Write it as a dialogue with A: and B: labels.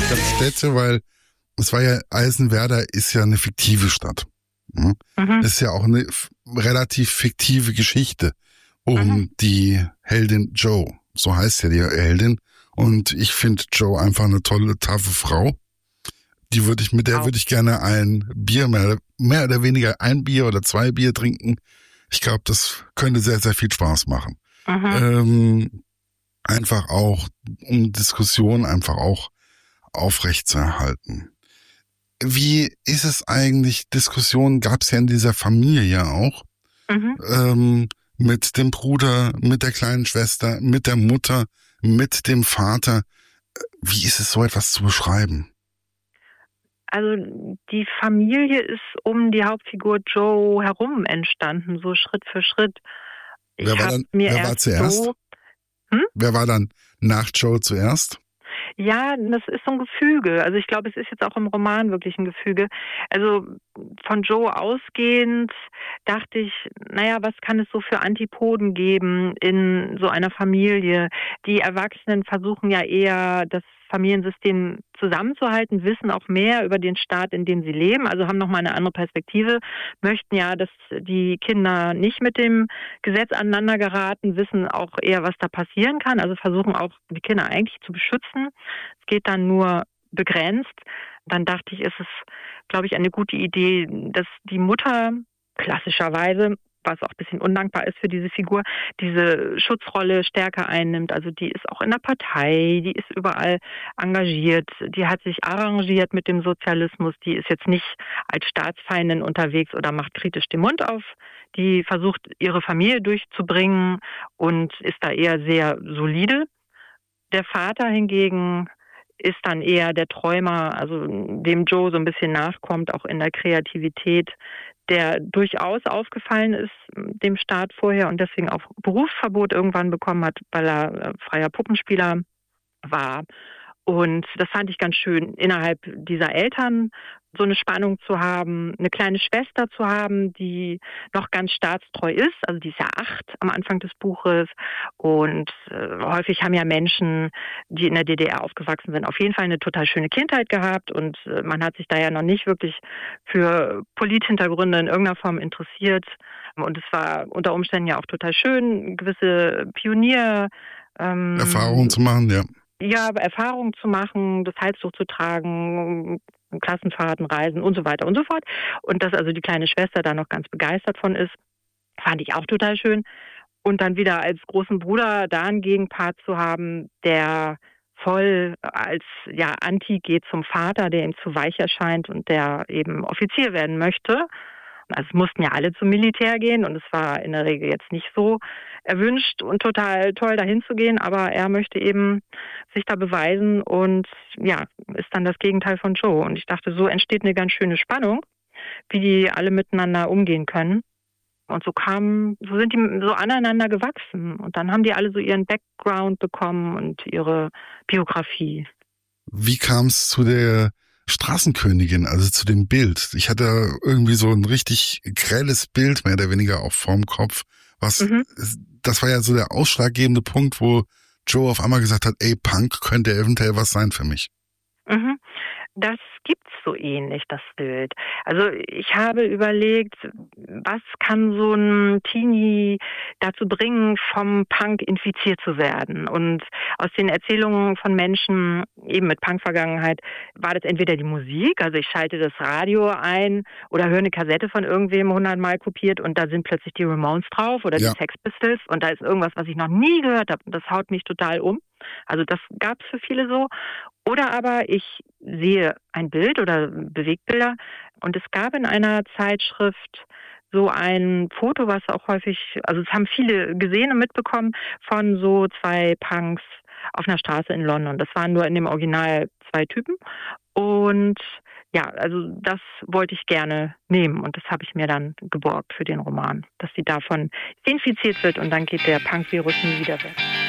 A: ganz Städte, weil es war ja, Eisenwerder ist ja eine fiktive Stadt. Ja? Ist ja auch eine relativ fiktive Geschichte um die Heldin Joe. So heißt ja die Heldin. Und ich finde Joe einfach eine tolle, taffe Frau. Mit der würde ich gerne ein Bier, mehr oder weniger ein Bier oder 2 Bier trinken. Ich glaube, das könnte sehr, sehr viel Spaß machen. Einfach auch, um Diskussionen einfach auch aufrechtzuerhalten. Wie ist es eigentlich? Diskussionen gab es ja in dieser Familie auch. Mit dem Bruder, mit der kleinen Schwester, mit der Mutter, mit dem Vater. Wie ist es, so etwas zu beschreiben?
B: Also die Familie ist um die Hauptfigur Joe herum entstanden, so Schritt für Schritt.
A: Wer war zuerst? Wer war dann nach Joe zuerst?
B: Ja, das ist so ein Gefüge. Also ich glaube, es ist jetzt auch im Roman wirklich ein Gefüge. Also von Joe ausgehend dachte ich, naja, was kann es so für Antipoden geben in so einer Familie? Die Erwachsenen versuchen ja eher, das Familiensystem zusammenzuhalten, wissen auch mehr über den Staat, in dem sie leben, also haben nochmal eine andere Perspektive, möchten ja, dass die Kinder nicht mit dem Gesetz aneinander geraten, wissen auch eher, was da passieren kann, also versuchen auch, die Kinder eigentlich zu beschützen. Es geht dann nur begrenzt. Dann dachte ich, ist es, glaube ich, eine gute Idee, dass die Mutter klassischerweise, was auch ein bisschen undankbar ist für diese Figur, diese Schutzrolle stärker einnimmt. Also die ist auch in der Partei, die ist überall engagiert, die hat sich arrangiert mit dem Sozialismus, die ist jetzt nicht als Staatsfeindin unterwegs oder macht kritisch den Mund auf, die versucht, ihre Familie durchzubringen und ist da eher sehr solide. Der Vater hingegen ist dann eher der Träumer, also dem Joe so ein bisschen nachkommt, auch in der Kreativität, der durchaus aufgefallen ist dem Staat vorher und deswegen auch Berufsverbot irgendwann bekommen hat, weil er freier Puppenspieler war. Und das fand ich ganz schön, innerhalb dieser Eltern so eine Spannung zu haben, eine kleine Schwester zu haben, die noch ganz staatstreu ist. Also die ist ja 8 am Anfang des Buches. Und häufig haben ja Menschen, die in der DDR aufgewachsen sind, auf jeden Fall eine total schöne Kindheit gehabt. Und man hat sich da ja noch nicht wirklich für Polithintergründe in irgendeiner Form interessiert. Und es war unter Umständen ja auch total schön, gewisse
A: Erfahrungen zu machen, ja.
B: Ja, Erfahrungen zu machen, das Halstuch zu tragen, Klassenfahrten, Reisen und so weiter und so fort. Und dass also die kleine Schwester da noch ganz begeistert von ist, fand ich auch total schön. Und dann wieder als großen Bruder da einen Gegenpart zu haben, der voll als Anti geht zum Vater, der ihm zu weich erscheint und der eben Offizier werden möchte. Also es mussten ja alle zum Militär gehen und es war in der Regel jetzt nicht so erwünscht und total toll, dahin zu gehen, aber er möchte eben sich da beweisen und ist dann das Gegenteil von Joe. Und ich dachte, so entsteht eine ganz schöne Spannung, wie die alle miteinander umgehen können. Und so sind die so aneinander gewachsen und dann haben die alle so ihren Background bekommen und ihre Biografie.
A: Wie kam es zu der Straßenkönigin, also zu dem Bild? Ich hatte irgendwie so ein richtig grelles Bild, mehr oder weniger auch vorm Kopf. Das war ja so der ausschlaggebende Punkt, wo Joe auf einmal gesagt hat, ey, Punk könnte eventuell was sein für mich.
B: Das gibt's so ähnlich, das Bild. Also ich habe überlegt, was kann so ein Teenie dazu bringen, vom Punk infiziert zu werden? Und aus den Erzählungen von Menschen, eben mit Punk-Vergangenheit, war das entweder die Musik, also ich schalte das Radio ein oder höre eine Kassette von irgendwem 100-mal kopiert und da sind plötzlich die Ramones drauf oder die Sex Pistols und da ist irgendwas, was ich noch nie gehört habe. Das haut mich total um. Also das gab es für viele so. Oder aber ich sehe ein Bild oder Bewegtbilder und es gab in einer Zeitschrift so ein Foto, was auch häufig, also es haben viele gesehen und mitbekommen, von so 2 Punks auf einer Straße in London. Das waren nur in dem Original 2 Typen und also das wollte ich gerne nehmen und das habe ich mir dann geborgt für den Roman, dass sie davon infiziert wird und dann geht der Punk-Virus nie wieder weg.